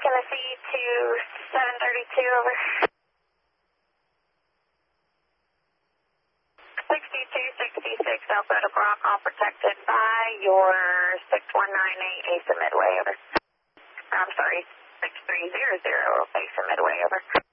Can I see you to 732 over? 6266 Alpha to Brock, all protected by your 6198 ASA Midway over. I'm sorry, 6300 ASA Midway over.